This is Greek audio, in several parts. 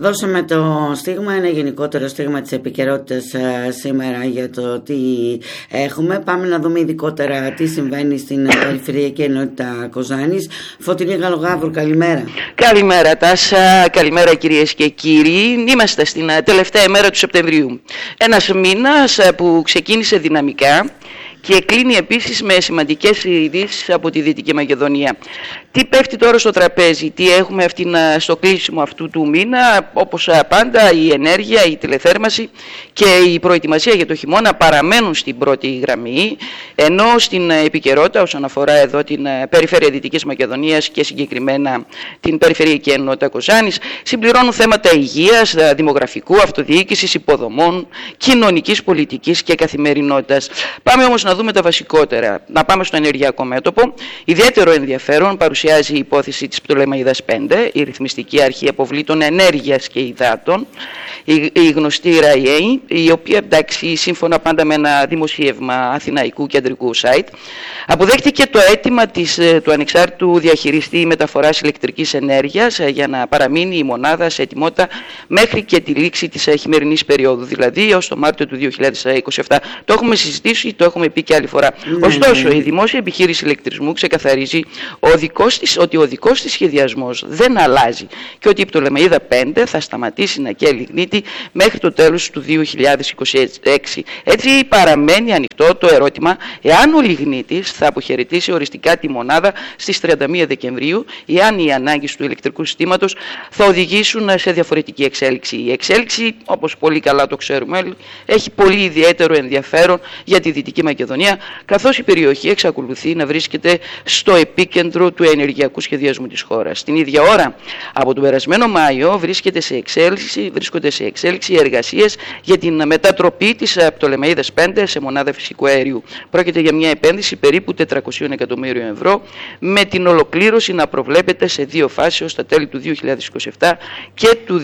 Δώσαμε το στίγμα, ένα γενικότερο στίγμα της επικαιρότητας σήμερα για το τι έχουμε. Πάμε να δούμε ειδικότερα τι συμβαίνει στην Περιφερειακή Ενότητα Κοζάνης. Φωτεινή Γαλογάβρου, καλημέρα. Καλημέρα Τάσα, καλημέρα κυρίες και κύριοι. Είμαστε στην τελευταία ημέρα του Σεπτεμβρίου. Ένας μήνας που ξεκίνησε δυναμικά και κλείνει επίσης με σημαντικές ειδήσεις από τη Δυτική Μακεδονία. Τι πέφτει τώρα στο τραπέζι, τι έχουμε στο κλείσιμο αυτού του μήνα? Όπως πάντα η ενέργεια, η τηλεθέρμανση και η προετοιμασία για το χειμώνα παραμένουν στην πρώτη γραμμή, ενώ στην επικαιρότητα όσον αφορά εδώ την περιφέρεια Δυτικής Μακεδονίας και συγκεκριμένα την Περιφερειακή Ενότητα Κοζάνης, συμπληρώνουν θέματα υγείας, δημογραφικού, αυτοδιοίκησης, υποδομών, κοινωνικής πολιτικής και καθημερινότητας. Πάμε όμως να δούμε τα βασικότερα. Να πάμε στο ενεργειακό μέτωπο. Ιδιαίτερο ενδιαφέρον παρουσιάζει η υπόθεση της Πτολεμαΐδας 5, η ρυθμιστική αρχή αποβλήτων ενέργειας και υδάτων, η γνωστή ΡΑΙΕΗ, η οποία, εντάξει, σύμφωνα πάντα με ένα δημοσίευμα αθηναϊκού κεντρικού site, αποδέχτηκε το αίτημα του ανεξάρτητου διαχειριστή μεταφοράς ηλεκτρικής ενέργειας για να παραμείνει η μονάδα σε ετοιμότητα μέχρι και τη λήξη της χειμερινής περίοδου, δηλαδή έως το Μάρτιο του 2027. Το έχουμε συζητήσει, το έχουμε πει και άλλη φορά. Ωστόσο, η δημόσια επιχείρηση ηλεκτρισμού ξεκαθαρίζει ότι ο δικός της σχεδιασμός δεν αλλάζει και ότι η Πτολεμαΐδα 5 θα σταματήσει να καίει λιγνίτη μέχρι το τέλος του 2026. Έτσι παραμένει ανοιχτό το ερώτημα εάν ο λιγνίτης θα αποχαιρετήσει οριστικά τη μονάδα στις 31 Δεκεμβρίου ή αν οι ανάγκες του ηλεκτρικού συστήματος θα οδηγήσουν σε διαφορετική εξέλιξη. Η εξέλιξη, όπως πολύ καλά το ξέρουμε, έχει πολύ ιδιαίτερο ενδιαφέρον για τη Δυτική Μακεδονία, καθώς η περιοχή εξακολουθεί να βρίσκεται στο επίκεντρο του ενεργειακού σχεδιασμού της χώρας. Την ίδια ώρα, από τον περασμένο Μάιο, βρίσκονται σε εξέλιξη εργασίες για την μετατροπή της Πτολεμαΐδας 5 σε μονάδα φυσικού αερίου. Πρόκειται για μια επένδυση περίπου 400 εκατομμύριων ευρώ, με την ολοκλήρωση να προβλέπεται σε δύο φάσεις ως τα τέλη του 2027 και του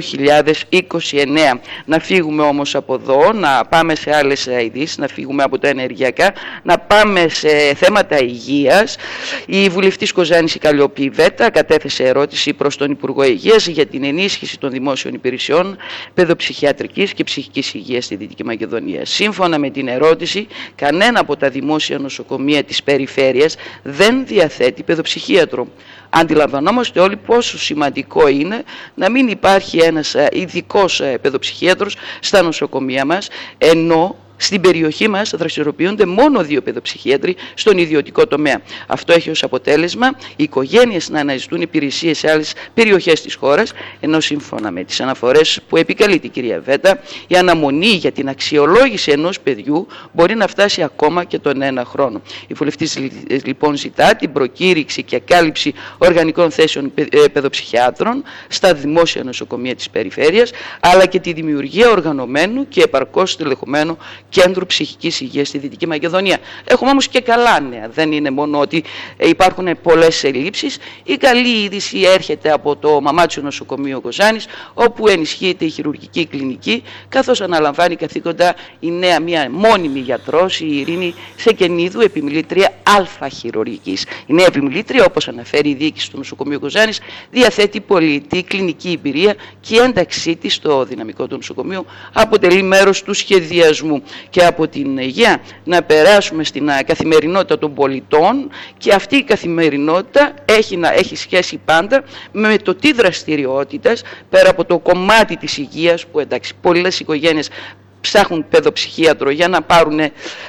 2029. Να φύγουμε όμως από εδώ, να πάμε σε άλλες ειδήσεις, να φύγουμε από τα ενεργειακά, να πάμε σε θέματα υγείας. Η βουλευτής Κοζάνης η Καλλιόπη Βέτα κατέθεσε ερώτηση προς τον Υπουργό Υγείας για την ενίσχυση των δημόσιων υπηρεσιών παιδοψυχιατρικής και ψυχικής υγείας στη Δυτική Μακεδονία. Σύμφωνα με την ερώτηση, κανένα από τα δημόσια νοσοκομεία της περιφέρειας δεν διαθέτει παιδοψυχίατρο. Αντιλαμβανόμαστε όλοι πόσο σημαντικό είναι να μην υπάρχει ένας ειδικός παιδοψυχίατρος στα νοσοκομεία μας, ενώ στην περιοχή μας δραστηριοποιούνται μόνο 2 παιδοψυχίατροι στον ιδιωτικό τομέα. Αυτό έχει ως αποτέλεσμα οι οικογένειες να αναζητούν υπηρεσίες σε άλλες περιοχές της χώρας, ενώ σύμφωνα με τις αναφορές που επικαλεί την κυρία Βέτα, η αναμονή για την αξιολόγηση ενός παιδιού μπορεί να φτάσει ακόμα και τον 1 χρόνο. Η βουλευτής λοιπόν ζητά την προκήρυξη και κάλυψη οργανικών θέσεων παιδοψυχιάτρων στα δημόσια νοσοκομεία της περιφέρειας, αλλά και τη δημιουργία οργανωμένου και επαρκώς τελεχωμένου κέντρου ψυχικής υγείας στη Δυτική Μακεδονία. Έχουμε όμως και καλά νέα. Δεν είναι μόνο ότι υπάρχουν πολλές ελλείψεις. Η καλή είδηση έρχεται από το Μαμάτσιο Νοσοκομείο Κοζάνης, όπου ενισχύεται η χειρουργική κλινική, καθώς αναλαμβάνει καθήκοντα η νέα μία μόνιμη γιατρός, η Ειρήνη Σεκενίδου, επιμελήτρια Α χειρουργικής. Η νέα επιμελήτρια, όπως αναφέρει η διοίκηση του Νοσοκομείου Κοζάνης, διαθέτει πολυετή κλινική εμπειρία και η ένταξή της στο δυναμικό του νοσοκομείου αποτελεί μέρος του σχεδιασμού. Και από την υγεία να περάσουμε στην καθημερινότητα των πολιτών, και αυτή η καθημερινότητα έχει σχέση πάντα με το τι δραστηριότητες, πέρα από το κομμάτι της υγείας που, εντάξει, πολλές οικογένειες ψάχνουν παιδοψυχίατρο για να πάρουν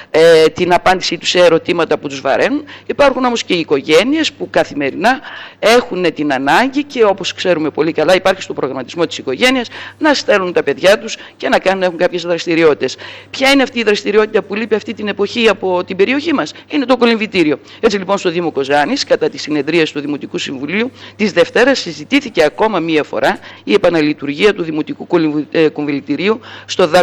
την απάντησή τους σε ερωτήματα που τους βαραίνουν. Υπάρχουν όμως και οι οικογένειες που καθημερινά έχουν την ανάγκη, και όπως ξέρουμε πολύ καλά υπάρχει στο προγραμματισμό της οικογένειας, να στέλνουν τα παιδιά τους και να έχουν κάποιες δραστηριότητες. Ποια είναι αυτή η δραστηριότητα που λείπει αυτή την εποχή από την περιοχή μας? Είναι το κολυμβητήριο. Έτσι λοιπόν στο Δήμο Κοζάνης, κατά τη συνεδρίαση του Δημοτικού Συμβουλίου της Δευτέρας, συζητήθηκε ακόμα μία φορά η επαναλειτουργία του Δημοτικού Κολυμβητηρίου στο ΔΑ Κοζάνης.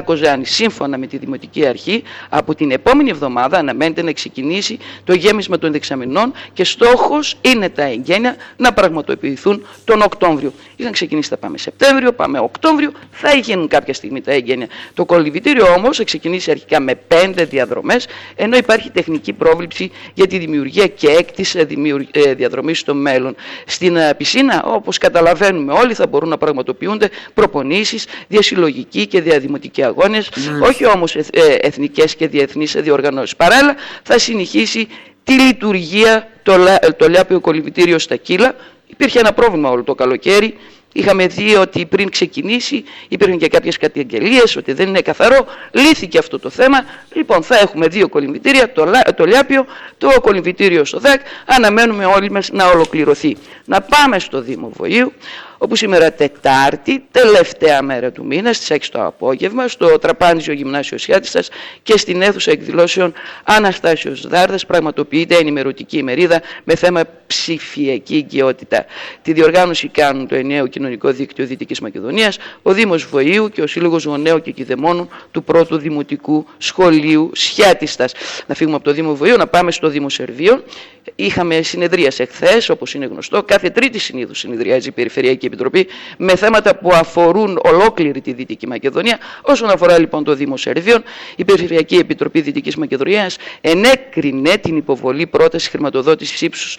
κάνει σύμφωνα με τη Δημοτική Αρχή. Από την επόμενη εβδομάδα αναμένεται να ξεκινήσει το γέμισμα των δεξαμενών και στόχος είναι τα εγγένεια να πραγματοποιηθούν τον Οκτώβριο. Είχαν ξεκινήσει, θα πάμε Σεπτέμβριο, πάμε Οκτώβριο, θα γίνουν κάποια στιγμή τα εγγένεια. Το κολυμβητήριο όμως θα ξεκινήσει αρχικά με 5 διαδρομές, ενώ υπάρχει τεχνική πρόβληψη για τη δημιουργία και έκτης διαδρομής στο μέλλον. Στην πισίνα, όπως καταλαβαίνουμε όλοι, θα μπορούν να πραγματοποιούνται προπονήσεις, διασυλλογικοί και διαδημοτικοί αγώνες, όχι όμως εθνικές και διεθνείς διοργανώσεις. Παράλληλα, θα συνεχίσει τη λειτουργία το Λιάπιο Κολυμβητήριο στα Κύλα. Υπήρχε ένα πρόβλημα όλο το καλοκαίρι. Είχαμε δει ότι πριν ξεκινήσει υπήρχαν και κάποιες καταγγελίες ότι δεν είναι καθαρό. Λύθηκε αυτό το θέμα. Λοιπόν, θα έχουμε 2 κολυμβητήρια, το Λιάπιο, το κολυμβητήριο στο ΔΕΚ. Αναμένουμε όλοι μας να ολοκληρωθεί. Να πάμε στο Δήμο Βοήου, όπου σήμερα Τετάρτη, τελευταία μέρα του μήνα, στις 6 το απόγευμα, στο Τραπάνιζιο Γυμνάσιο Σιάτισσας και στην αίθουσα εκδηλώσεων Αναστάσιος Δάρδας πραγματοποιείται ενημερωτική ημερίδα με θέμα ψηφιακή οικειότητα. Τη διοργάνωση κάνουν το Ενιαίο Κοινωνικό Δίκτυο Δυτικής Μακεδονίας, ο Δήμος Βοήου και ο Σύλλογος Γονέων και Κηδεμόνων του Πρώτου Δημοτικού Σχολείου Σιάτισσας. Να φύγουμε από το Δήμο Βοήου, να πάμε στο Δήμο Σερβίων. Είχαμε συνεδρίαση εχθές, όπως είναι γνωστό. Κάθε Τρίτη συνήθως συνεδριάζει η Περιφερειακή Επιτροπή με θέματα που αφορούν ολόκληρη τη Δυτική Μακεδονία. Όσον αφορά λοιπόν το Δήμο Σερβίων, η Περιφερειακή Επιτροπή Δυτικής Μακεδονίας ενέκρινε την υποβολή πρόταση χρηματοδότησης ύψους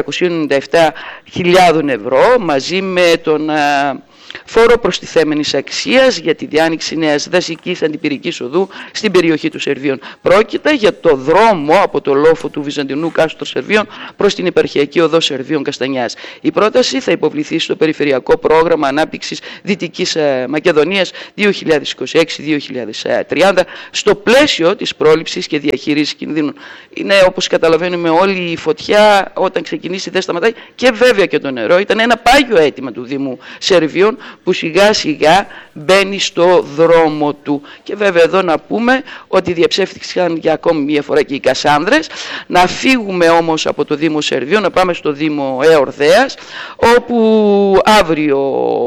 497.000 ευρώ μαζί με τον φόρο προστιθέμενης αξίας για τη διάνοιξη νέας δασικής αντιπυρικής οδού στην περιοχή του Σερβίων. Πρόκειται για το δρόμο από το λόφο του Βυζαντινού κάστρο Σερβίων προς την επαρχιακή οδό Σερβίων Καστανιάς. Η πρόταση θα υποβληθεί στο Περιφερειακό Πρόγραμμα Ανάπτυξης Δυτικής Μακεδονίας 2026-2030 στο πλαίσιο της πρόληψης και διαχείρισης κινδύνων. Είναι, όπως καταλαβαίνουμε όλοι, η φωτιά όταν ξεκινήσει δεν σταματάει, και βέβαια και το νερό. Ήταν ένα πάγιο αίτημα του Δήμου Σερβίων που σιγά σιγά μπαίνει στο δρόμο του. Και βέβαια εδώ να πούμε ότι διαψεύτηκαν για ακόμη μία φορά και οι Κασάνδρες. Να φύγουμε όμως από το Δήμο Σερβίων, να πάμε στο Δήμο Εορδέας, όπου αύριο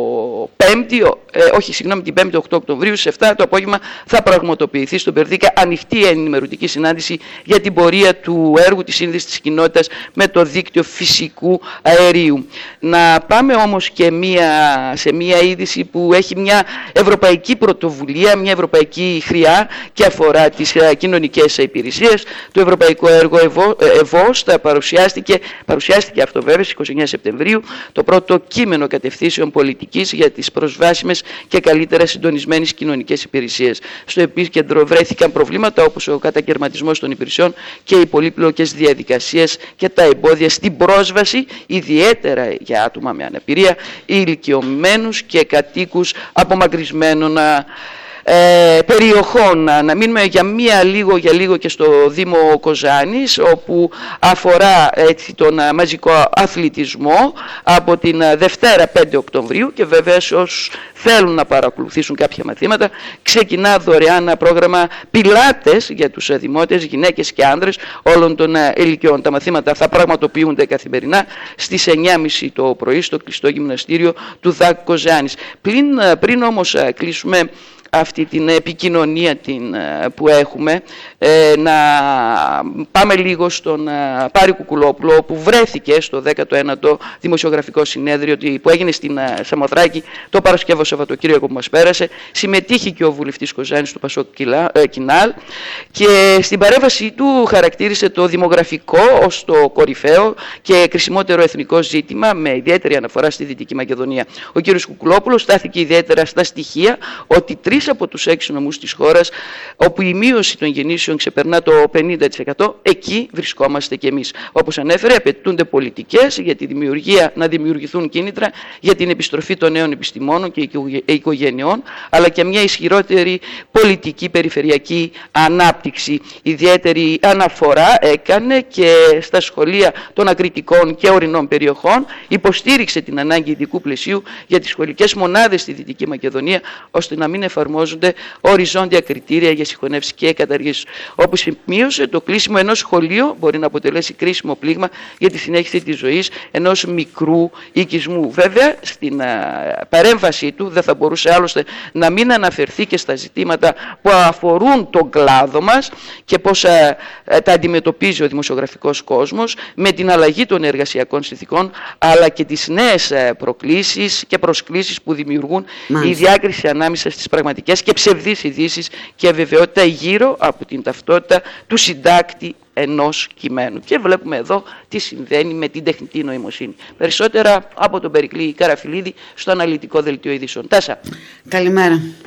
την 5η 8 Οκτωβρίου στις 7 το απόγευμα θα πραγματοποιηθεί στον Περδίκα ανοιχτή ενημερωτική συνάντηση για την πορεία του έργου της σύνδεσης της κοινότητας με το δίκτυο φυσικού αερίου. Να πάμε όμως και σε μία είδηση που έχει μια ευρωπαϊκή πρωτοβουλία, μια ευρωπαϊκή χρειά και αφορά τις κοινωνικές υπηρεσίες. Το ευρωπαϊκό έργο ΕΒΟΣ παρουσιάστηκε αυτό βέβαια στις 29 Σεπτεμβρίου, το πρώτο κείμενο κατευθύνσεων πολιτικής για τις προσβάσιμες και καλύτερα συντονισμένες κοινωνικές υπηρεσίες. Στο επίκεντρο βρέθηκαν προβλήματα όπως ο κατακαιρματισμός των υπηρεσιών και οι πολύπλοκες διαδικασίες και τα εμπόδια στην πρόσβαση, ιδιαίτερα για άτομα με αναπηρία, ηλικιωμένους και κατοίκους απομακρυσμένων περιοχών. Να μείνουμε για λίγο και στο Δήμο Κοζάνης, όπου αφορά έτσι τον μαζικό αθλητισμό από την Δευτέρα 5 Οκτωβρίου, και βέβαια σε όσους θέλουν να παρακολουθήσουν κάποια μαθήματα ξεκινά δωρεάν ένα πρόγραμμα πιλάτες για τους δημότες, γυναίκες και άνδρες όλων των ηλικιών. Τα μαθήματα θα πραγματοποιούνται καθημερινά στις 9.30 το πρωί στο κλειστό γυμναστήριο του ΔΑΚ Κοζάνης. Πριν όμως κλείσουμε αυτή την επικοινωνία που έχουμε, να πάμε λίγο στον Πάρη Κουκουλόπουλο, που βρέθηκε στο 19ο Δημοσιογραφικό Συνέδριο που έγινε στην Σαμοθράκη το Παρασκευό Σαββατοκύριακο που μας πέρασε. Συμμετείχε και ο βουλευτής Κοζάνης του Πασόκ Κινάλ και στην παρέμβασή του χαρακτήρισε το δημογραφικό ως το κορυφαίο και κρισιμότερο εθνικό ζήτημα, με ιδιαίτερη αναφορά στη Δυτική Μακεδονία. Ο κ. Κουκουλόπουλος στάθηκε ιδιαίτερα στα στοιχεία ότι 3 από τους 6 νομούς της χώρας, όπου η μείωση των γεννήσεων ξεπερνά το 50%, εκεί βρισκόμαστε κι εμείς. Όπως ανέφερε, απαιτούνται πολιτικές για τη να δημιουργηθούν κίνητρα για την επιστροφή των νέων επιστημόνων και οικογενειών, αλλά και μια ισχυρότερη πολιτική περιφερειακή ανάπτυξη. Ιδιαίτερη αναφορά έκανε και στα σχολεία των ακριτικών και ορεινών περιοχών, υποστήριξε την ανάγκη ειδικού πλαισίου για τις σχολικές μονάδες στη Δυτική Μακεδονία, ώστε να μην εφαρμόζονται εφαρμόζονται οριζόντια κριτήρια για συγχωνεύσεις και καταργήσεις. Όπως σημείωσε, το κλείσιμο ενός σχολείου μπορεί να αποτελέσει κρίσιμο πλήγμα για τη συνέχιση της ζωής ενός μικρού οικισμού. Βέβαια, στην παρέμβασή του δεν θα μπορούσε άλλωστε να μην αναφερθεί και στα ζητήματα που αφορούν τον κλάδο μας και πώς τα αντιμετωπίζει ο δημοσιογραφικός κόσμος με την αλλαγή των εργασιακών συνθηκών, αλλά και τις νέες προκλήσεις και προσκλήσεις που δημιουργούν η διάκριση ανάμεσα στις πραγματικές και ψευδείς ειδήσεις και αβεβαιότητα γύρω από την ταυτότητα του συντάκτη ενός κειμένου. Και βλέπουμε εδώ τι συμβαίνει με την τεχνητή νοημοσύνη. Περισσότερα από τον Περικλή Καραφιλίδη στο αναλυτικό δελτίο ειδήσεων. Τάσα. Καλημέρα.